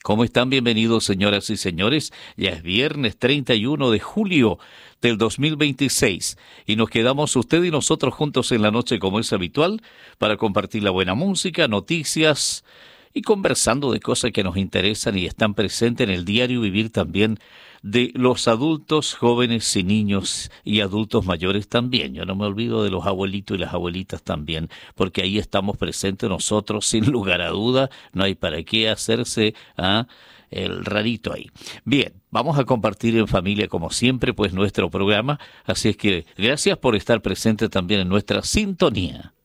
¿Cómo están? Bienvenidos, señoras y señores. Ya es viernes 31 de julio del 2026 y nos quedamos usted y nosotros juntos en la noche como es habitual para compartir la buena música, noticias y conversando de cosas que nos interesan y están presentes en el diario vivir también de los adultos, jóvenes y niños y adultos mayores también. Yo no me olvido de los abuelitos y las abuelitas también, porque ahí estamos presentes nosotros sin lugar a duda. No hay para qué hacerse el rarito ahí. Bien, vamos a compartir en familia como siempre pues nuestro programa, así es que gracias por estar presente también en nuestra sintonía.